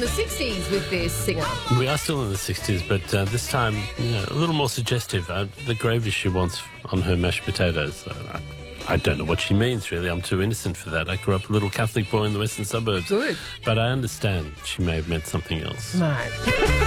the 60s with this singer. We are still in the 60s, but this time, a little more suggestive. The gravy she wants on her mashed potatoes. I don't know what she means, really. I'm too innocent for that. I grew up a little Catholic boy in the western suburbs. Good. But I understand she may have meant something else. No.